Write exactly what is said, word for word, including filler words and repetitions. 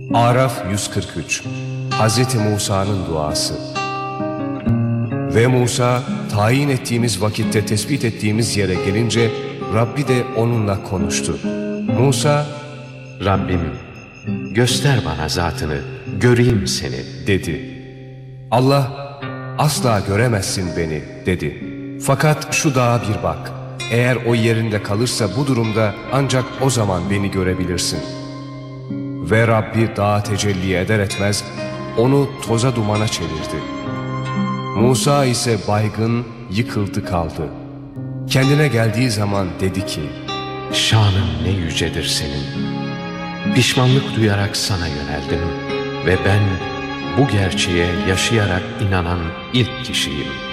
Araf yüz kırk üç. Hazreti Musa'nın duası. Ve Musa tayin ettiğimiz vakitte tespit ettiğimiz yere gelince Rabbi de onunla konuştu. Musa, Rabbim göster bana zatını, göreyim seni dedi. Allah, asla göremezsin beni dedi. Fakat şu dağa bir bak. Eğer o yerinde kalırsa bu durumda ancak o zaman beni görebilirsin. Ve Rabbi dağa tecelli eder etmez onu toza dumana çevirdi. Musa ise baygın, yıkıldı kaldı. Kendine geldiği zaman dedi ki, şanın ne yücedir senin. Pişmanlık duyarak sana yöneldim ve ben bu gerçeğe yaşayarak inanan ilk kişiyim.